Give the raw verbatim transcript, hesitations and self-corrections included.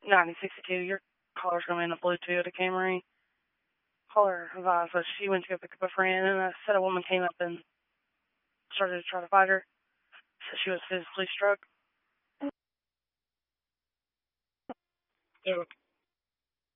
ninety sixty-two, your caller's going to be in a blue Toyota Camry. Caller advised that she went to go pick up a friend, and I said a woman came up and started to try to fight her. So she was physically struck. Yeah.